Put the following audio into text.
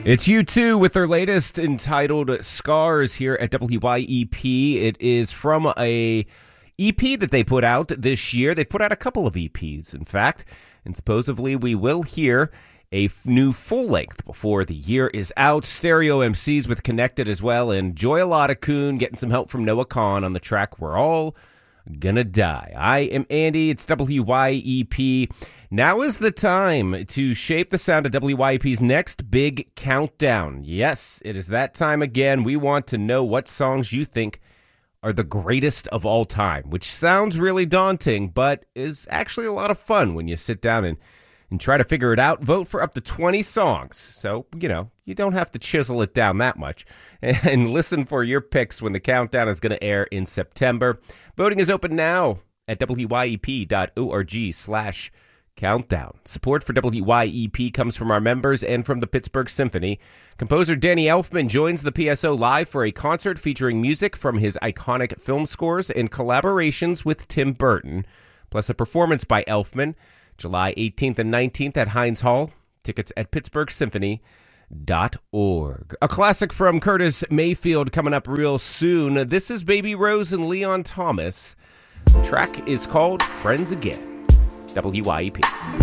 It's U2 with their latest entitled Scars here at WYEP. It is from a EP that they put out this year. They put out a couple of EPs, in fact, and supposedly we will hear a new full length before the year is out. Stereo MCs with Connected as well, and Joy Coon getting some help from Noah Kahan on the track We're All Gonna Die. I am Andy. It's WYEP. Now is the time to shape the sound of WYEP's next big countdown. Yes, it is that time again. We want to know what songs you think are the greatest of all time, which sounds really daunting, but is actually a lot of fun when you sit down and try to figure it out. Vote for up to 20 songs. So, you don't have to chisel it down that much. And listen for your picks when the countdown is going to air in September. Voting is open now at wyep.org/countdown. Support for WYEP comes from our members and from the Pittsburgh Symphony. Composer Danny Elfman joins the PSO live for a concert featuring music from his iconic film scores and collaborations with Tim Burton, plus a performance by Elfman July 18th and 19th at Heinz Hall. Tickets at pittsburghsymphony.org. A classic from Curtis Mayfield coming up real soon. This is Baby Rose and Leon Thomas. The track is called Friends Again. WYEP.